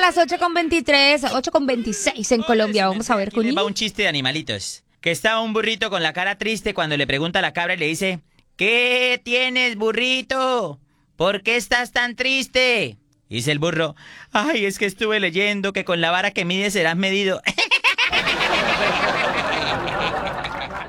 las 8:23, 8:26 en Colombia. Vamos a ver, Aquí les Juni. va un chiste de animalitos. Que estaba un burrito con la cara triste cuando le pregunta a la cabra y le dice: ¿Qué tienes, burrito? ¿Por qué estás tan triste? Dice el burro: Ay, es que estuve leyendo que con la vara que mides serás medido.